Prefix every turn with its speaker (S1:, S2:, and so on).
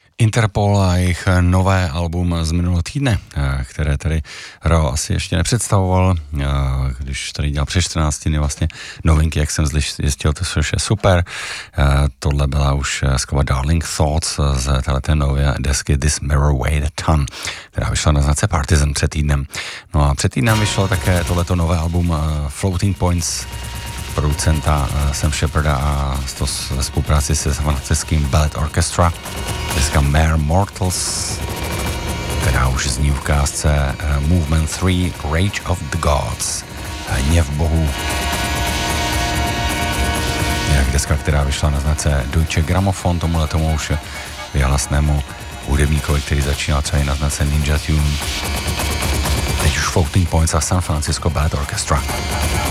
S1: Interpol a jejich nové album z minulého týdne, které tady Ro asi ještě nepředstavoval, když tady dělal přes 14 dny vlastně novinky, jak jsem zjistil, to což je super. Tohle byla už skvělá Darling Thoughts z téhleté nové desky This Mirror Weighed a Ton, která vyšla na značce Partizan před týdnem. No a před týdnem vyšlo také tohleto nové album Floating Points producenta Sam Sheparda a to ve spolupráci se fantastickým Ballet Orchestra, deska Mere Mortals, která už zní v ukázce Movement 3 Rage of the Gods, Hněv bohů. Jak deska, která vyšla na značce Deutsche Grammophon, tomu už věhlasnému hudebníkovi, který začínal třeba i na značce Ninja Tune. Teď už Floating Points a San Francisco Ballet Orchestra.